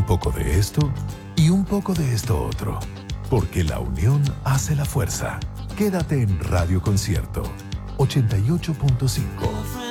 un poco de esto y un poco de esto otro. Porque la unión hace la fuerza. Quédate en Radio Concierto 88.5.